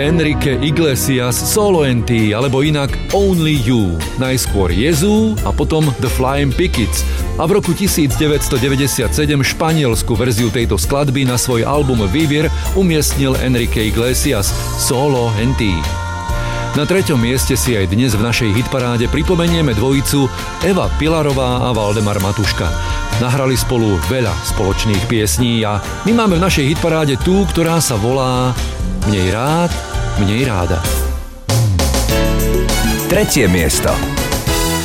Enrique Iglesias Solo NT, alebo inak Only You. Najskôr Jezu a potom The Flying Pickets. A v roku 1997 španielsku verziu tejto skladby na svoj album Vivir umiestnil Enrique Iglesias Solo NT. Na 3. mieste si aj dnes v našej hitparáde pripomenieme dvojicu Eva Pilarová a Valdemar Matuška. Nahrali spolu veľa spoločných piesní a my máme v našej hitparáde tú, ktorá sa volá Mnej rád, mnej ráda. 3. miesto.